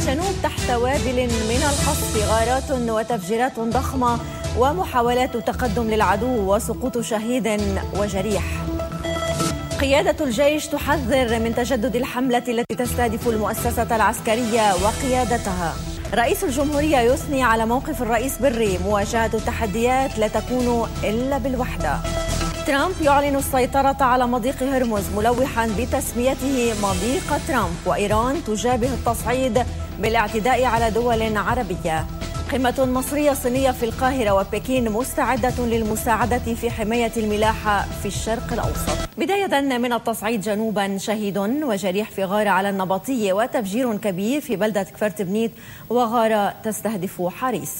الجنوب تحت وابل من القصف، غارات وتفجيرات ضخمة ومحاولات تقدم للعدو وسقوط شهيد وجريح. قيادة الجيش تحذر من تجدد الحملة التي تستهدف المؤسسة العسكرية وقيادتها. رئيس الجمهورية يثني على موقف الرئيس بري، مواجهة التحديات لا تكون إلا بالوحدة. ترامب يعلن السيطرة على مضيق هرمز ملوحا بتسميته مضيق ترامب، وإيران تجابه التصعيد بالاعتداء على دول عربية. قمة مصرية صينية في القاهرة، وبكين مستعدة للمساعدة في حماية الملاحة في الشرق الأوسط. بداية من التصعيد جنوبا، شهيد وجريح في غارة على النبطية، وتفجير كبير في بلدة كفرت بنيت وغارة تستهدف حريص.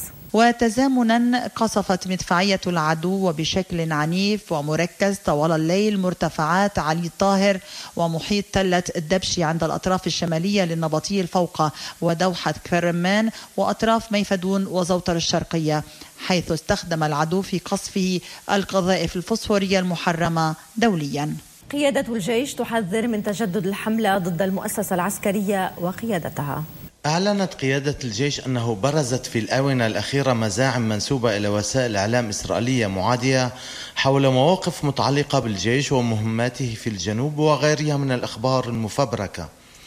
وتزامنا قصفت مدفعية العدو وبشكل عنيف ومركز طوال الليل مرتفعات علي الطاهر ومحيط تلة الدبشي عند الأطراف الشمالية للنبطية الفوقة ودوحة كفر رمان وأطراف ميفدون وزوطر الشرقية، حيث استخدم العدو في قصفه القذائف الفوسفورية المحرمة دوليا. قيادة الجيش تحذر من تجدد الحملة ضد المؤسسة العسكرية وقيادتها. أعلنت قيادة الجيش أنه برزت في الآونة الأخيرة مزاعم منسوبة إلى وسائل إعلام إسرائيلية معادية حول مواقف متعلقة بالجيش ومهماته في الجنوب وغيرها من الأخبار المفبركة.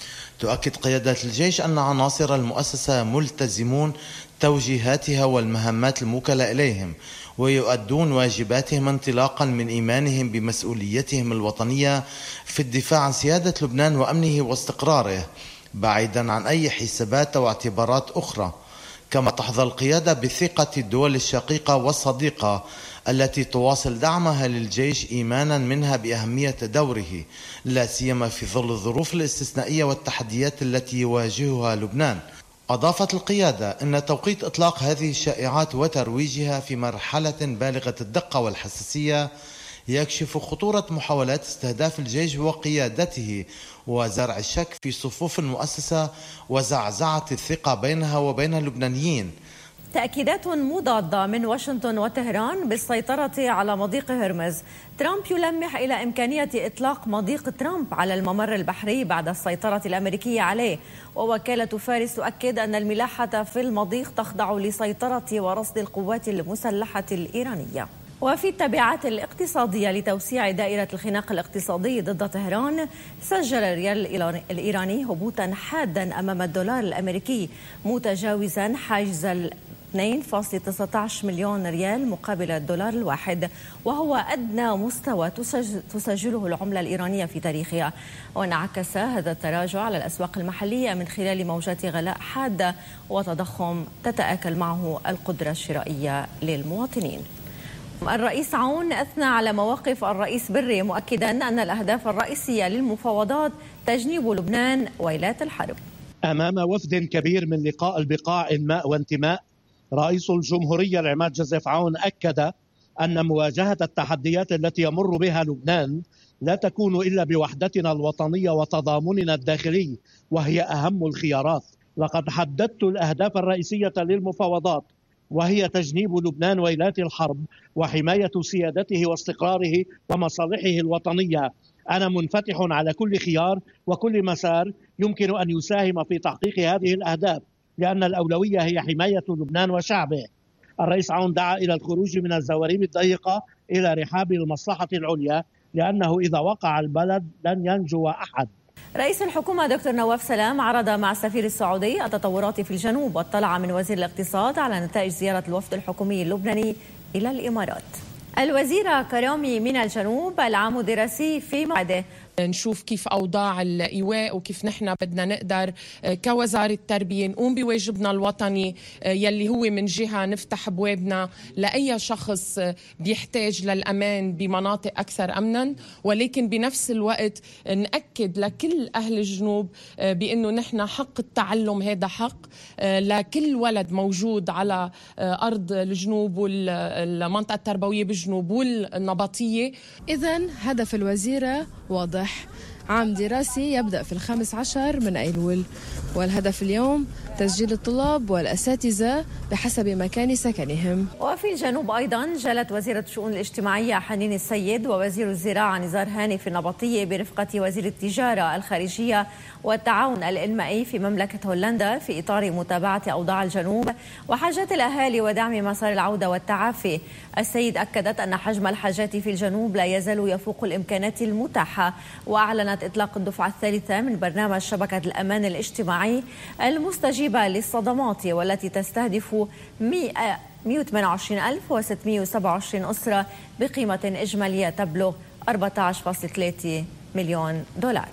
تؤكد قيادة الجيش أن عناصر المؤسسة ملتزمون توجيهاتها والمهمات الموكلة إليهم، ويؤدون واجباتهم انطلاقا من إيمانهم بمسؤوليتهم الوطنية في الدفاع عن سيادة لبنان وأمنه واستقراره، بعيدا عن أي حسابات واعتبارات أخرى. كما تحظى القيادة بثقة الدول الشقيقة والصديقة التي تواصل دعمها للجيش إيمانا منها بأهمية دوره، لا سيما في ظل الظروف الاستثنائية والتحديات التي يواجهها لبنان. أضافت القيادة أن توقيت إطلاق هذه الشائعات وترويجها في مرحلة بالغة الدقة والحساسية يكشف خطورة محاولات استهداف الجيش وقيادته وزرع الشك في صفوف المؤسسة وزعزعة الثقة بينها وبين اللبنانيين. تأكيدات مضادة من واشنطن وطهران بالسيطرة على مضيق هرمز. ترامب يلمح إلى إمكانية إطلاق مضيق ترامب على الممر البحري بعد السيطرة الأمريكية عليه، ووكالة فارس تؤكد أن الملاحة في المضيق تخضع لسيطرة ورصد القوات المسلحة الإيرانية. وفي التبعات الاقتصادية لتوسيع دائرة الخناق الاقتصادي ضد طهران، سجل الريال الإيراني هبوطا حادا أمام الدولار الأمريكي، متجاوزا حاجز 2.19 مليون ريال مقابل الدولار الواحد، وهو أدنى مستوى تسجله العملة الإيرانية في تاريخها. وانعكس هذا التراجع على الأسواق المحلية من خلال موجات غلاء حادة وتضخم تتآكل معه القدرة الشرائية للمواطنين. الرئيس عون أثنى على مواقف الرئيس بري، مؤكدا أن الأهداف الرئيسية للمفاوضات تجنيب لبنان ويلات الحرب. أمام وفد كبير من لقاء البقاع إنماء وانتماء، رئيس الجمهورية العماد جوزيف عون أكد أن مواجهة التحديات التي يمر بها لبنان لا تكون إلا بوحدتنا الوطنية وتضامننا الداخلي، وهي أهم الخيارات. لقد حددت الأهداف الرئيسية للمفاوضات، وهي تجنيب لبنان ويلات الحرب وحماية سيادته واستقراره ومصالحه الوطنية. أنا منفتح على كل خيار وكل مسار يمكن أن يساهم في تحقيق هذه الأهداف، لأن الأولوية هي حماية لبنان وشعبه. الرئيس عون دعا إلى الخروج من الزواريب الضيقة إلى رحاب المصلحة العليا، لأنه إذا وقع البلد لن ينجو أحد. رئيس الحكومة دكتور نواف سلام عرض مع السفير السعودي التطورات في الجنوب، واطلع من وزير الاقتصاد على نتائج زيارة الوفد الحكومي اللبناني إلى الإمارات. الوزيرة كرامي من الجنوب، العام الدراسي في موعده. نشوف كيف أوضاع الإيواء وكيف نحن بدنا نقدر كوزارة تربية نقوم بواجبنا الوطني، يلي هو من جهة نفتح بوابنا لأي شخص بيحتاج للأمان بمناطق أكثر أمنا، ولكن بنفس الوقت نأكد لكل أهل الجنوب بأنه نحن حق التعلم هذا حق لكل ولد موجود على أرض الجنوب والمنطقة التربوية بالجنوب والنبطية. إذن هدف الوزيرة واضح، عام دراسي يبدأ في 15 من أيلول، والهدف اليوم تسجيل الطلاب والأساتذة بحسب مكان سكنهم. وفي الجنوب أيضا جالت وزيرة الشؤون الاجتماعية حنين السيد ووزير الزراعة نزار هاني في النبطية برفقة وزير التجارة الخارجية والتعاون الإنمائي في مملكة هولندا في إطار متابعة أوضاع الجنوب وحاجات الأهالي ودعم مسار العودة والتعافي. السيد أكدت أن حجم الحاجات في الجنوب لا يزال يفوق الإمكانات المتاحة، وأعلنت إطلاق الدفعة الثالثة من برنامج شبكة الأمان الاجتماعي المستجيبة للصدمات، والتي تستهدف 128,627 أسرة بقيمة إجمالية تبلغ 14.3 مليون دولار.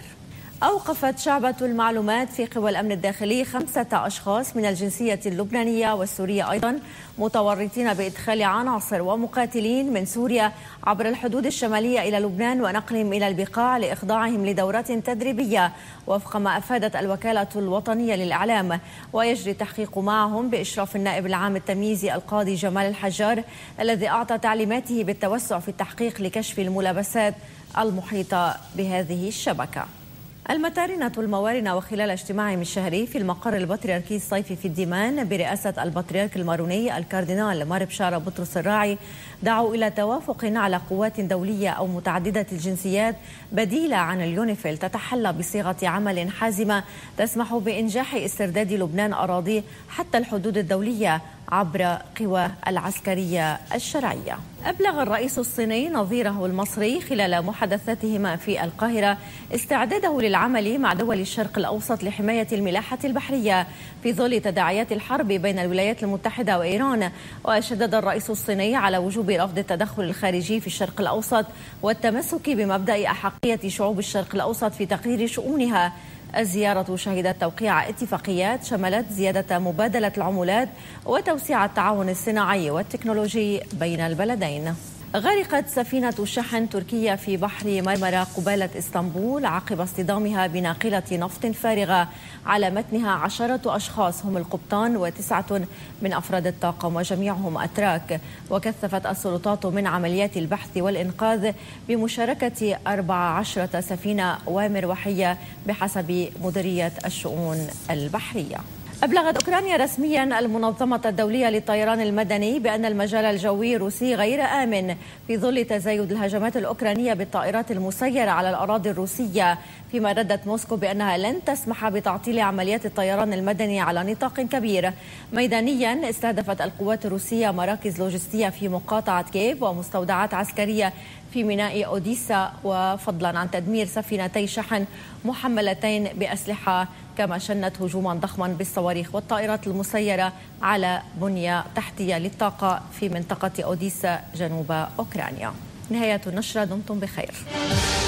أوقفت شعبة المعلومات في قوى الأمن الداخلي 5 أشخاص من الجنسية اللبنانية والسورية أيضا متورطين بإدخال عناصر ومقاتلين من سوريا عبر الحدود الشمالية إلى لبنان ونقلهم إلى البقاع لإخضاعهم لدورات تدريبية وفق ما أفادت الوكالة الوطنية للإعلام. ويجري التحقيق معهم بإشراف النائب العام التمييزي القاضي جمال الحجار الذي أعطى تعليماته بالتوسع في التحقيق لكشف الملابسات المحيطة بهذه الشبكة. المتارنة الموارنة وخلال اجتماعهم الشهري في المقر البطريركي الصيفي في الديمان برئاسة البطريرك الماروني الكاردينال مار بشارة بطرس الراعي دعوا إلى توافق على قوات دولية أو متعددة الجنسيات بديلة عن اليونيفيل تتحلى بصيغة عمل حازمة تسمح بإنجاح استرداد لبنان أراضيه حتى الحدود الدولية عبر قوى العسكرية الشرعية. أبلغ الرئيس الصيني نظيره المصري خلال محادثاتهما في القاهرة استعداده للعمل مع دول الشرق الأوسط لحماية الملاحة البحرية في ظل تداعيات الحرب بين الولايات المتحدة وإيران. وشدد الرئيس الصيني على وجوب رفض التدخل الخارجي في الشرق الأوسط والتمسك بمبدأ أحقية شعوب الشرق الأوسط في تقرير شؤونها. الزيارة شهدت توقيع اتفاقيات شملت زيادة مبادلة العملات وتوسيع التعاون الصناعي والتكنولوجي بين البلدين. غرقت سفينة شحن تركية في بحر مرمرة قبالة اسطنبول عقب اصطدامها بناقلة نفط فارغة على متنها 10 أشخاص هم القبطان و9 من أفراد الطاقم وجميعهم أتراك. وكثفت السلطات من عمليات البحث والإنقاذ بمشاركة 14 سفينة ومروحية بحسب مديرية الشؤون البحرية. أبلغت أوكرانيا رسميا المنظمة الدولية للطيران المدني بأن المجال الجوي الروسي غير آمن في ظل تزايد الهجمات الأوكرانية بالطائرات المسيرة على الأراضي الروسية، فيما ردت موسكو بأنها لن تسمح بتعطيل عمليات الطيران المدني على نطاق كبير. ميدانيا استهدفت القوات الروسية مراكز لوجستية في مقاطعة كييف ومستودعات عسكرية في ميناء أوديسا، وفضلا عن تدمير سفينتي شحن محملتين بأسلحة، كما شنت هجوما ضخما بالصواريخ والطائرات المسيرة على بنية تحتية للطاقة في منطقة أوديسا جنوب أوكرانيا. نهاية النشرة، دمتم بخير.